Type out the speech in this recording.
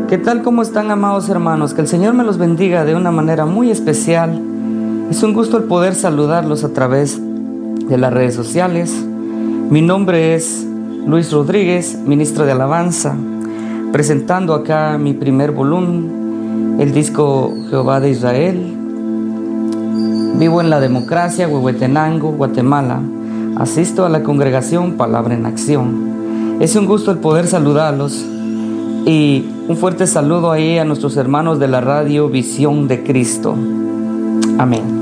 ¿Qué tal? ¿Cómo están, amados hermanos? Que el Señor me los bendiga de una manera muy especial. Es un gusto el poder saludarlos a través de las redes sociales. Mi nombre es Luis Rodríguez, ministro de alabanza, presentando acá mi primer volumen, el disco Jehová de Israel. Vivo en la democracia, Huehuetenango, Guatemala. Asisto a la congregación Palabra en Acción. Es un gusto el poder saludarlos y un fuerte saludo ahí a nuestros hermanos de la radio Visión de Cristo. Amén.